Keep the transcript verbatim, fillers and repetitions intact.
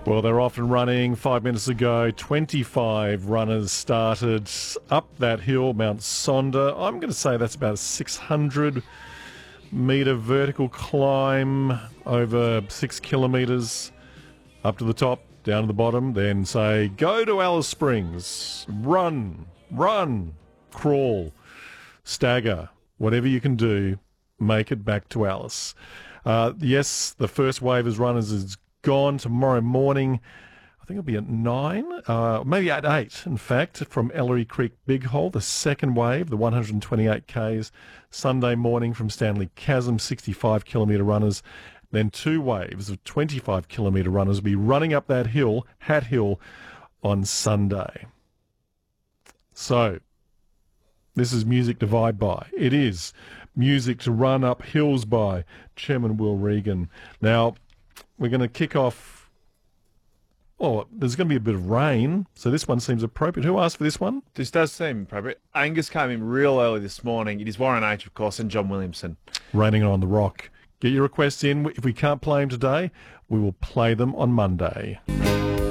Well, they're off and running. Five minutes ago, twenty-five runners started up that hill, Mount Sonder. I'm going to say that's about a six hundred metre vertical climb over six kilometres up to the top, down to the bottom. Then say, go to Alice Springs, run, run, crawl, stagger, whatever you can do, make it back to Alice. Uh, yes, the first wave of runners is gone. Tomorrow morning, I think it'll be at nine, uh, maybe at eight, in fact, from Ellery Creek Big Hole. The second wave, the one hundred twenty-eight kays, Sunday morning from Stanley Chasm, sixty-five kilometre runners. Then two waves of twenty-five kilometre runners will be running up that hill, Hat Hill, on Sunday. So, this is music to vibe by. It is music to run up hills by. Chairman Will Regan. Now, we're going to kick off. Oh, there's going to be a bit of rain, so this one seems appropriate. Who asked for this one? This does seem appropriate. Angus came in real early this morning. It is Warren H, of course, and John Williamson. Raining on the Rock. Get your requests in. If we can't play them today, we will play them on Monday.